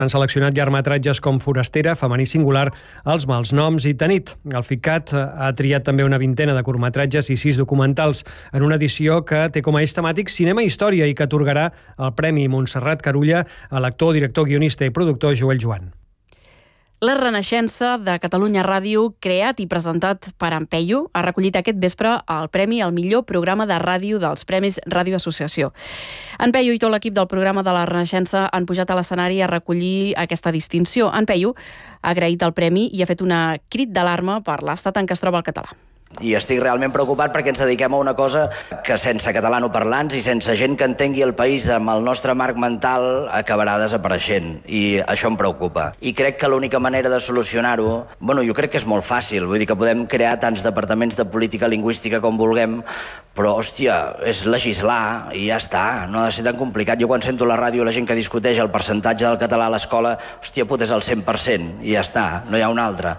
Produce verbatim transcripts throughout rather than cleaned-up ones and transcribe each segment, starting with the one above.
Han seleccionat llargmetratges com Forastera, Femení singular, Els mals noms i Tanit. El FICAT ha triat també una vintena de curtmetratges i sis documentals en una edició que té com a eix temàtic cinema i història i que atorgarà el Premi Montserrat Carulla a l'actor, director, guionista i productor Joel Joan. La Renaixença de Catalunya Ràdio, creat i presentat per en Peyu, ha recollit aquest vespre el premi al millor programa de ràdio dels Premis Ràdio Associació. En Peyu i tot l'equip del programa de la Renaixença han pujat a l'escenari a recollir aquesta distinció. En Peyu ha agraït el premi i ha fet una crit d'alarma per l'estat en què es troba el català. I estic realment preocupat perquè ens dediquem a una cosa que sense catalanoparlants i sense gent que entengui el país amb el nostre marc mental acabarà desapareixent, i això em preocupa. I crec que l'única manera de solucionar-ho, bueno, jo crec que és molt fàcil, vull dir que podem crear tants departaments de política lingüística com vulguem, però, hòstia, és legislar i ja està, no ha de ser tan complicat. Jo quan sento a la ràdio la gent que discuteix el percentatge del català a l'escola, hòstia, puta, és el cent per cent i ja està, no hi ha un altre.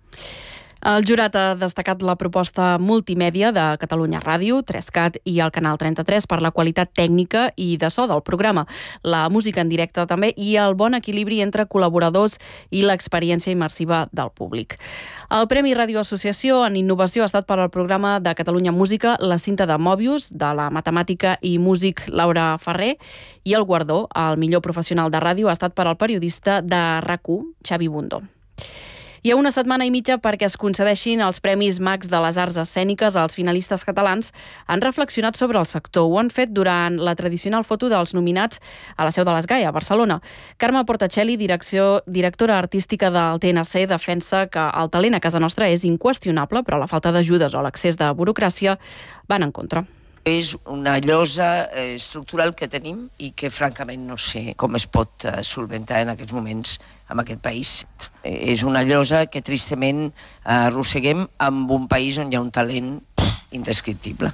El jurat ha destacat la proposta multimèdia de Catalunya Ràdio, tres cat i el Canal trenta-tres per la qualitat tècnica i de so del programa, la música en directe també i el bon equilibri entre col·laboradors i l'experiència immersiva del públic. El Premi Ràdio Associació en innovació ha estat per al programa de Catalunya Música La cinta de Mòbius, de la matemàtica i músic Laura Ferrer, i el guardó al millor professional de ràdio ha estat per al periodista de RAC-u, Xavi Bundó. Hi ha una setmana i mitja perquè es concedeixin els Premis Max de les Arts Escèniques. Els finalistes catalans han reflexionat sobre el sector. Ho han fet durant la tradicional foto dels nominats a la seu de l'Esgai, a Barcelona. Carme Portacelli, direcció, directora artística del T N C, defensa que el talent a casa nostra és inqüestionable, però la falta d'ajudes o l'excés de burocràcia van en contra. És una llosa estructural que tenim i que francament no sé com es pot solventar en aquests moments en aquest país. És una llosa que tristament arrosseguem amb un país on hi ha un talent indescriptible.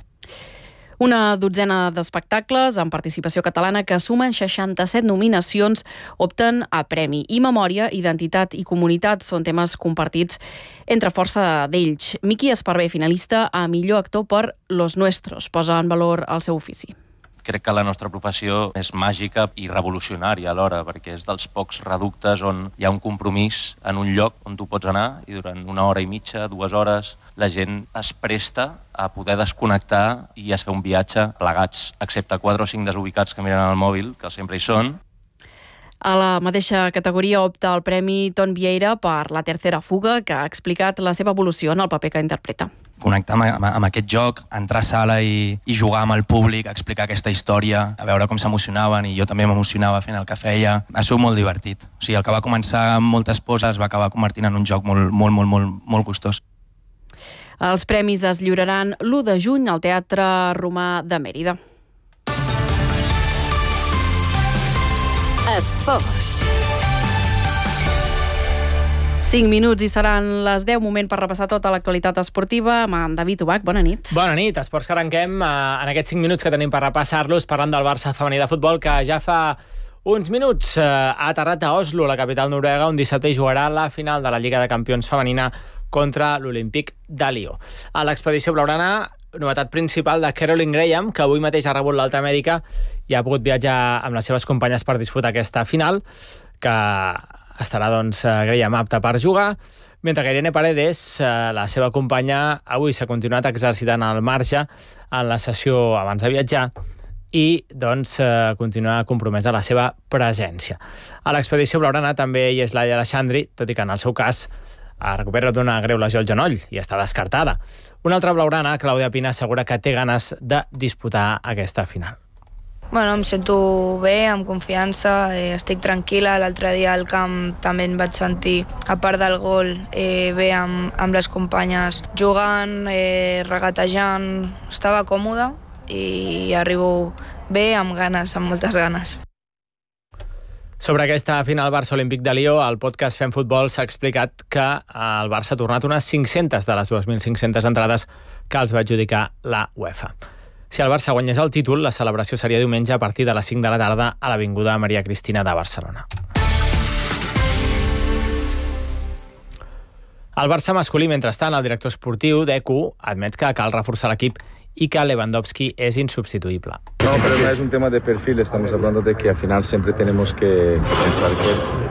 Una dotzena d'espectacles amb participació catalana que sumen seixanta-set nominacions opten a premi. I memòria, identitat i comunitat són temes compartits entre força d'ells. Miqui Esparvé, finalista a millor actor per Los Nuestros, posa en valor el seu ofici. Crec que la nostra professió és màgica i revolucionària alhora, perquè és dels pocs reductes on hi ha un compromís en un lloc on tu pots anar i durant una hora i mitja, dues hores, la gent es presta a poder desconnectar i a fer un viatge plegats, excepte quatre o cinc desubicats que miren al mòbil, que sempre hi són. A la mateixa categoria opta el Premi Ton Vieira per La tercera fuga, que ha explicat la seva evolució en el paper que interpreta. Connectar amb, amb, amb aquest joc, entrar a sala i, i jugar amb el públic, explicar aquesta història, a veure com s'emocionaven, i jo també m'emocionava fent el que feia. Ha sigut molt divertit. O sigui, el que va començar amb moltes poses es va acabar convertint en un joc molt, molt, molt, molt, molt gustós. Els premis es lliuraran l'u de juny al Teatre Romà de Mèrida. Esports. cinc minuts i seran les deu, moment per repassar tota l'actualitat esportiva amb en David Ubach. Bona nit. Bona nit. Esports que arrenquem eh, en aquests cinc minuts que tenim per repassar-los parlant del Barça femení de futbol, que ja fa uns minuts eh, ha aterrat a Oslo, la capital noruega, on dissabte hi jugarà la final de la Lliga de Campions femenina contra l'Olímpic de Lió. A l'expedició blaugrana, novetat principal de Caroline Graham, que avui mateix ha rebut l'alta mèdica i ha pogut viatjar amb les seves companyes per disputar aquesta final, que estarà, doncs, Graham apta per jugar, mentre que Irene Paredes, la seva companya, avui s'ha continuat exercitant al marge en la sessió abans de viatjar i, doncs, continua compromesa la seva presència. A l'expedició blaugrana també hi és Laia Alexandri, tot i que en el seu cas ha recuperat d'una greu lesió al genoll i està descartada. Una altra blaugrana, Clàudia Pina, assegura que té ganes de disputar aquesta final. Bueno, em sento bé, amb confiança, eh, estic tranquil·la. L'altre dia al camp també em vaig sentir, a part del gol, eh, bé amb, amb les companyes jugant, eh, regatejant. Estava còmoda i arribo bé, amb ganes, amb moltes ganes. Sobre aquesta final Barça Olímpic de Lió, al podcast Fem Futbol s'ha explicat que el Barça ha tornat unes cinc-centes de les dos mil cinc-centes entrades que els va adjudicar la UEFA. Si el Barça guanyés el títol, la celebració seria diumenge a partir de les cinc de la tarda a l'Avinguda Maria Cristina de Barcelona. El Barça masculí, mentrestant, el director esportiu, Deco, admet que cal reforçar l'equip y que Lewandowski es insubstituible. No, pero no es un tema de perfil, estamos hablando de que al final siempre tenemos que pensar que